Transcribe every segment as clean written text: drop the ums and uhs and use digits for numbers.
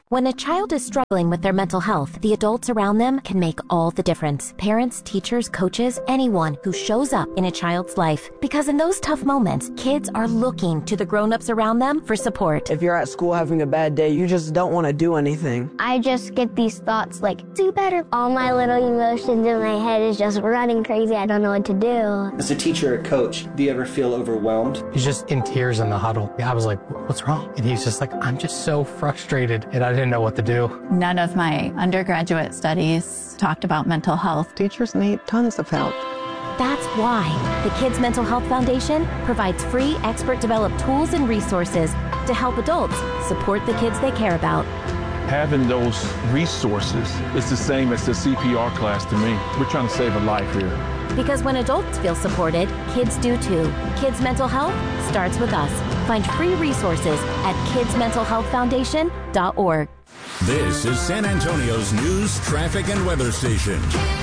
When a child is struggling with their mental health, the adults around them can make all the difference. Parents, teachers, coaches, anyone who shows up in a child's life. Because in those tough moments, kids are looking to the grown-ups around them for support. If you're at school having a bad day, you just don't want to do anything. I just get these thoughts like, do better. All my little emotions in my head is just running crazy. I don't know what to do. As a teacher or coach, do you ever feel overwhelmed? He's just in tears in the huddle. I was like, what's wrong? And he's just like, I'm just so frustrated, and I didn't know what to do. None of my undergraduate studies talked about mental health. Teachers need tons of help. That's why the Kids Mental Health Foundation provides free, expert-developed tools and resources to help adults support the kids they care about. Having those resources is the same as the CPR class to me. We're trying to save a life here. Because when adults feel supported, kids do too. Kids Mental Health starts with us. Find free resources at kidsmentalhealthfoundation.org. This is San Antonio's news, traffic, and weather station.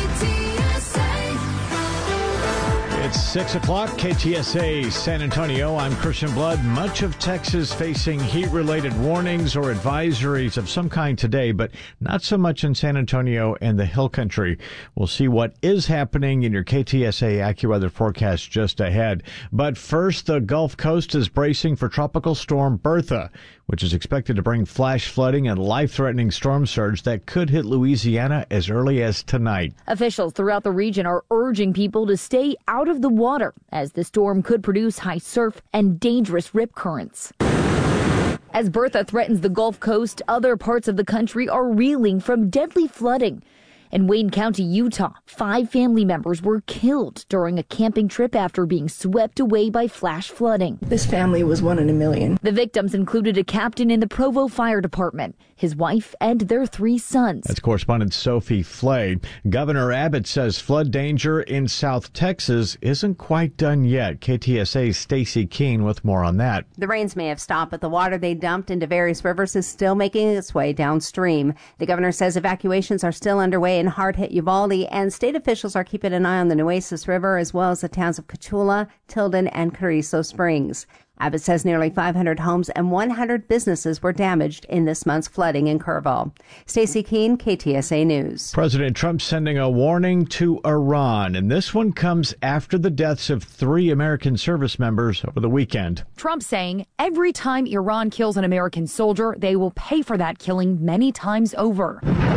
It's 6 o'clock, KTSA San Antonio. I'm Christian Blood. Much of Texas facing heat-related warnings or advisories of some kind today, but not so much in San Antonio and the Hill Country. We'll see what is happening in your KTSA AccuWeather forecast just ahead. But first, the Gulf Coast is bracing for Tropical Storm Bertha, which is expected to bring flash flooding and life-threatening storm surge that could hit Louisiana as early as tonight. Officials throughout the region are urging people to stay out of the water, as the storm could produce high surf and dangerous rip currents. As Bertha threatens the Gulf Coast, other parts of the country are reeling from deadly flooding. In Wayne County, Utah, 5 family members were killed during a camping trip after being swept away by flash flooding. This family was 1 in a million. The victims included a captain in the Provo Fire Department, his wife, and their 3 sons. That's correspondent Sophie Flay. Governor Abbott says flood danger in South Texas isn't quite done yet. KTSA's Stacy Keene with more on that. The rains may have stopped, but the water they dumped into various rivers is still making its way downstream. The governor says evacuations are still underway in hard-hit Uvalde, and state officials are keeping an eye on the Nueces River as well as the towns of Cotulla, Tilden, and Carrizo Springs. Abbott says nearly 500 homes and 100 businesses were damaged in this month's flooding in Kerrville. Stacey Keene, KTSA News. President Trump sending a warning to Iran, and this one comes after the deaths of 3 American service members over the weekend. Trump saying every time Iran kills an American soldier, they will pay for that killing many times over.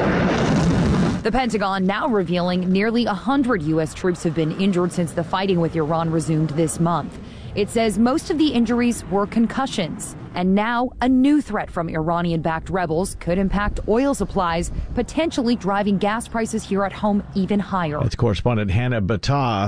The Pentagon now revealing nearly 100 U.S. troops have been injured since the fighting with Iran resumed this month. It says most of the injuries were concussions. And now a new threat from Iranian-backed rebels could impact oil supplies, potentially driving gas prices here at home even higher. That's correspondent Hannah Battah.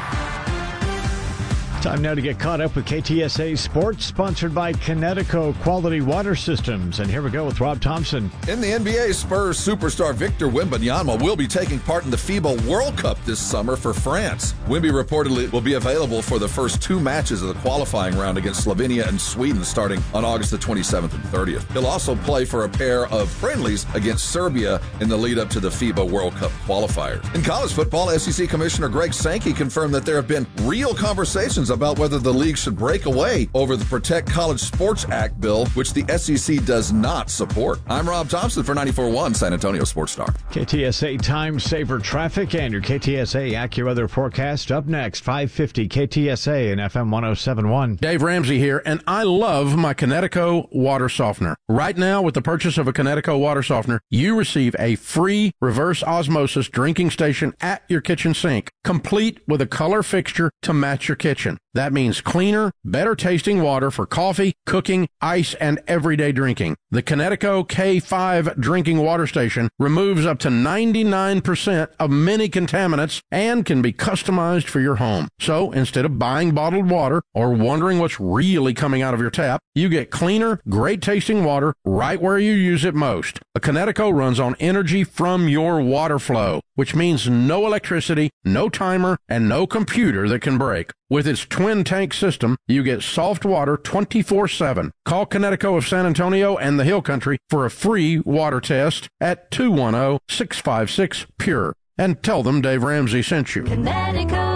Time now to get caught up with KTSA Sports, sponsored by Connecticut Quality Water Systems. And here we go with Rob Thompson. In the NBA, Spurs superstar Victor Wembanyama will be taking part in the FIBA World Cup this summer for France. Wemby reportedly will be available for the first 2 matches of the qualifying round against Slovenia and Sweden starting on August the 27th and 30th. He'll also play for a pair of friendlies against Serbia in the lead up to the FIBA World Cup qualifiers. In college football, SEC Commissioner Greg Sankey confirmed that there have been real conversations about whether the league should break away over the Protect College Sports Act bill, which the SEC does not support. I'm Rob Thompson for 94.1 San Antonio Sports Star. KTSA Time Saver Traffic and your KTSA AccuWeather forecast up next, 550 KTSA and FM 107.1. Dave Ramsey here, and I love my Connecticut water softener. Right now, with the purchase of a Connecticut water softener, you receive a free reverse osmosis drinking station at your kitchen sink, complete with a color fixture to match your kitchen. That means cleaner, better tasting water for coffee, cooking, ice, and everyday drinking. The Connecticut K5 drinking water station removes up to 99% of many contaminants and can be customized for your home. So instead of buying bottled water or wondering what's really coming out of your tap, you get cleaner, great tasting water right where you use it most. A Connecticut runs on energy from your water flow, which means no electricity, no timer, and no computer that can break. With its twin tank system, you get soft water 24/7. Call Connecticut of San Antonio and the Hill Country for a free water test at 210-656-PURE. And tell them Dave Ramsey sent you. Connecticut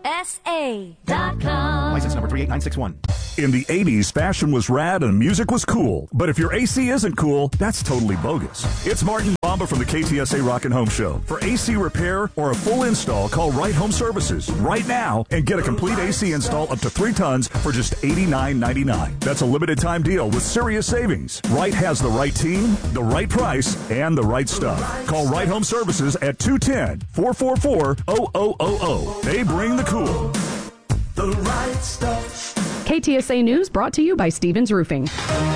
KTSA.com. License number 38961. In the 80s, fashion was rad and music was cool. But if your AC isn't cool, that's totally bogus. It's Martin Bamba from the KTSA Rockin' Home Show. For AC repair or a full install, call Right Home Services right now and get a complete AC install up to 3 tons for just $89.99. That's a limited time deal with serious savings. Right has the right team, the right price, and the right stuff. Call Right Home Services at 210-444-0000. They bring the cool. The right stuff. KTSA News brought to you by Stevens Roofing.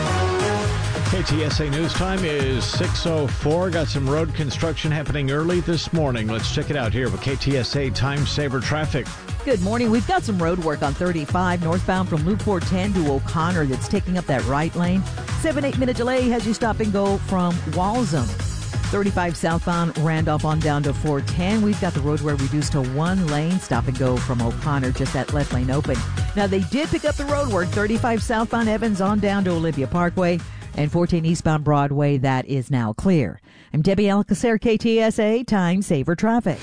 KTSA News Time is 6:04. Got some road construction happening early this morning. Let's check it out here with KTSA Time Saver Traffic. Good morning. We've got some road work on 35 northbound from Loop 410 to O'Connor that's taking up that right lane. 7-8 minute delay has you stop and go from Walsham. 35 southbound Randolph on down to 410. We've got the roadway reduced to 1 lane. Stop and go from O'Connor, just that left lane open. Now, they did pick up the road work. 35 southbound Evans on down to Olympia Parkway. And 14 eastbound Broadway, that is now clear. I'm Debbie Alcacer, KTSA Time Saver Traffic.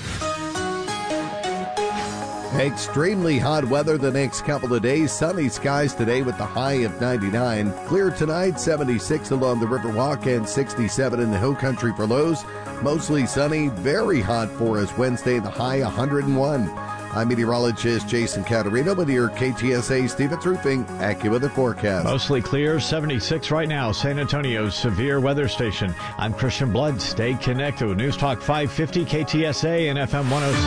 Extremely hot weather the next couple of days. Sunny skies today with the high of 99. Clear tonight, 76 along the Riverwalk and 67 in the Hill Country for lows. Mostly sunny, very hot for us Wednesday, the high 101. I'm meteorologist Jason Caterino with your KTSA Stevens Roofing AccuWeather forecast. Mostly clear, 76 right now, San Antonio's severe weather station. I'm Christian Blood. Stay connected with News Talk 550 KTSA and FM 106.